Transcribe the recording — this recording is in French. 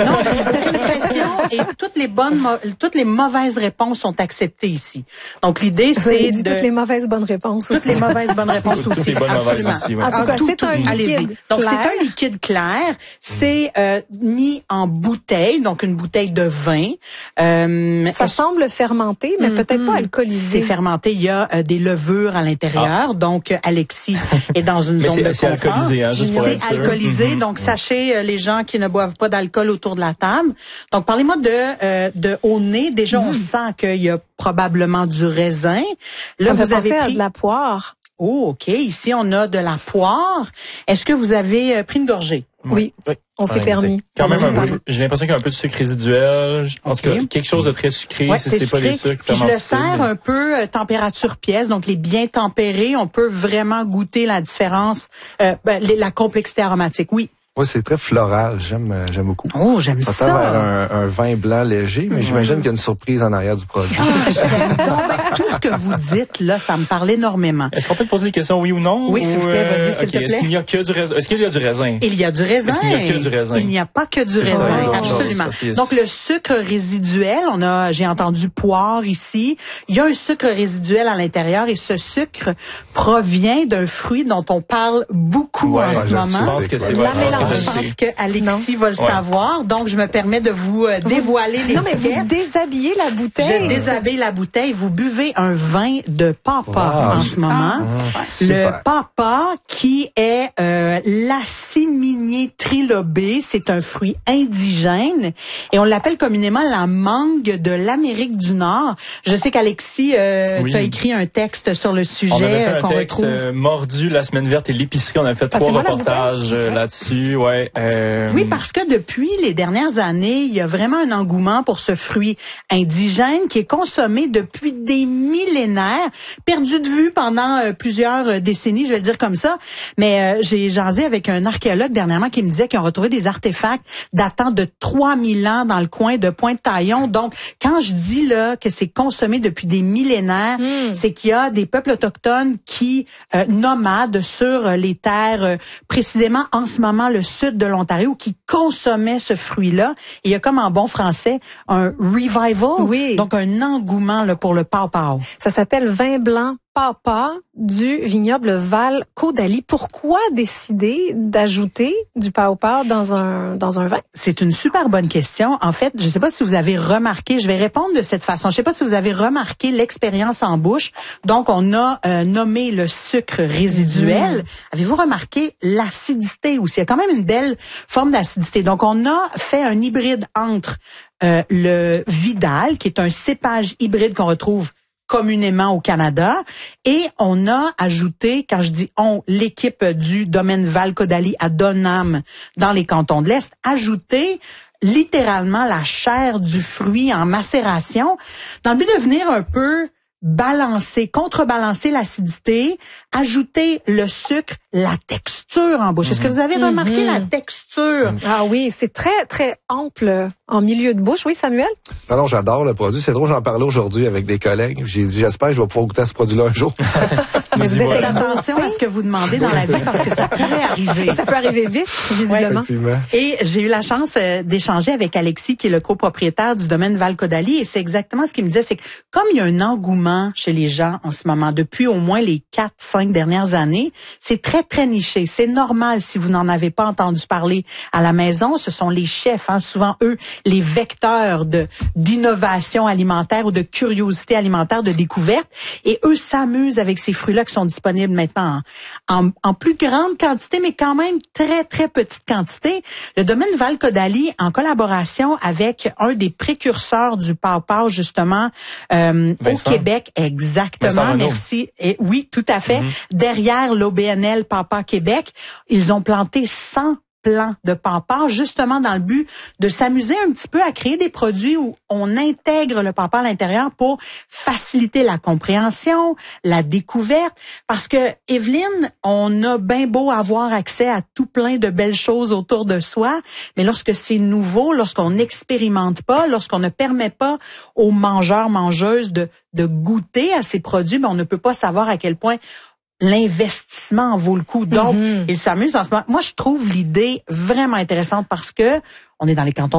Non, aucune pression et toutes les mauvaises réponses sont acceptées ici. Donc l'idée c'est toutes les mauvaises bonnes réponses aussi. Toutes les mauvaises bonnes réponses aussi. Toutes les bonnes mauvaises aussi, ouais. En tout cas, c'est un liquide Donc clair. c'est un liquide clair, c'est mis en bouteille, donc une bouteille de vin. Ça semble fermenté, mais peut-être pas alcoolisé. C'est fermenté, il y a des levures à l'intérieur, donc Alexis est dans une zone de confort. C'est alcoolisé, hein, juste pour être sûr. C'est alcoolisé, donc sachez les gens qui ne boivent pas d'alcool autour de la table. Donc parlez-moi de au nez, déjà on sent qu'il y a probablement du raisin. Là, ça me fait vous avez penser à pris de la poire. Oh, OK, ici on a de la poire. Est-ce que vous avez pris une gorgée? Oui. On s'est permis. Quand même un peu, j'ai l'impression qu'il y a un peu de sucre résiduel. En tout cas, quelque chose de très sucré, ouais, si c'est pas des sucres puis je le fermentés. sers un peu température pièce, donc les bien tempérés, on peut vraiment goûter la différence, la complexité aromatique. Oui. Oui, c'est très floral. J'aime beaucoup. Oh, j'aime ça. Ça tend vers un vin blanc léger, mais j'imagine qu'il y a une surprise en arrière du produit. J'aime donc tout ce que vous dites, là, ça me parle énormément. Est-ce qu'on peut te poser des questions, oui ou non? Oui, s'il vous plaît, vas-y, s'il te plaît. Est-ce qu'il y a que du raisin? Est-ce qu'il y a du raisin? Il y a du raisin. Est-ce qu'il y a que du raisin? Il n'y a pas que du raisin, absolument. Donc, le sucre résiduel, j'ai entendu poire ici. Il y a un sucre résiduel à l'intérieur et ce sucre provient d'un fruit dont on parle beaucoup en ce moment. Je pense que c'est Je pense que Alexis va le savoir, donc je me permets de vous dévoiler l'étiquette. Non, mais vous déshabillez la bouteille. Je déshabille la bouteille. Vous buvez un vin de papa en ce moment. Le papa qui est l'Aciminier trilobé. C'est un fruit indigène et on l'appelle communément la mangue de l'Amérique du Nord. Je sais qu'Alexis, tu as écrit un texte sur le sujet. On avait fait un texte retrouve. Mordu, la semaine verte et l'épicerie. On a fait 3 reportages là-dessus. Oui, parce que depuis les dernières années, il y a vraiment un engouement pour ce fruit indigène qui est consommé depuis des millénaires, perdu de vue pendant plusieurs décennies, je vais le dire comme ça. Mais j'ai jasé avec un archéologue dernièrement qui me disait qu'ils ont retrouvé des artefacts datant de 3000 ans dans le coin de Pointe-Taillon. Donc, quand je dis là que c'est consommé depuis des millénaires, c'est qu'il y a des peuples autochtones qui nomades sur les terres, précisément en ce moment le sud de l'Ontario, qui consommaient ce fruit-là. Et il y a comme en bon français un revival, donc un engouement là, pour le pawpaw. Ça s'appelle vin blanc papa du vignoble Val-Caudalie. Pourquoi décider d'ajouter du pawpaw dans un vin? C'est une super bonne question. En fait, je ne sais pas si vous avez remarqué, je vais répondre de cette façon. Je ne sais pas si vous avez remarqué l'expérience en bouche. Donc, on a nommé le sucre résiduel. Avez-vous remarqué l'acidité aussi? Il y a quand même une belle forme d'acidité. Donc, on a fait un hybride entre le Vidal, qui est un cépage hybride qu'on retrouve communément au Canada, et on a ajouté, quand je dis on, l'équipe du domaine Val-Caudalie à Donham dans les cantons de l'Est, ajouté littéralement la chair du fruit en macération dans le but de venir un peu contrebalancer l'acidité, ajouter le sucre, la texture en bouche. Est-ce que vous avez remarqué la texture? Ah oui, c'est très, très ample en milieu de bouche. Oui, Samuel? Non, j'adore le produit. C'est drôle, j'en parlais aujourd'hui avec des collègues. J'ai dit, j'espère que je vais pouvoir goûter à ce produit-là un jour. Mais vous êtes attention à ce que vous demandez dans la vie parce que ça pourrait arriver. Et ça peut arriver vite, visiblement. Effectivement. Et j'ai eu la chance d'échanger avec Alexis, qui est le copropriétaire du domaine Val-Caudalie, et c'est exactement ce qu'il me disait, c'est que comme il y a un engouement chez les gens en ce moment, depuis au moins les 4-5 dernières années, c'est très, très niché. C'est normal si vous n'en avez pas entendu parler à la maison. Ce sont les chefs, souvent eux, les vecteurs d'innovation alimentaire ou de curiosité alimentaire, de découverte. Et eux s'amusent avec ces fruits-là qui sont disponibles maintenant en plus grande quantité, mais quand même très, très petite quantité. Le domaine Val-Caudalie, en collaboration avec un des précurseurs du pawpaw, justement, au Québec, exactement, merci. Et oui, tout à fait. Derrière l'OBNL Pawpaw Québec, ils ont planté 100 plants de pawpaw, justement dans le but de s'amuser un petit peu à créer des produits où on intègre le pawpaw à l'intérieur pour faciliter la compréhension, la découverte. Parce que, Evelyne, on a bien beau avoir accès à tout plein de belles choses autour de soi, mais lorsque c'est nouveau, lorsqu'on n'expérimente pas, lorsqu'on ne permet pas aux mangeurs, mangeuses de goûter à ces produits, on ne peut pas savoir à quel point l'investissement en vaut le coup. Donc, ils s'amusent en ce moment. Moi, je trouve l'idée vraiment intéressante parce que on est dans les cantons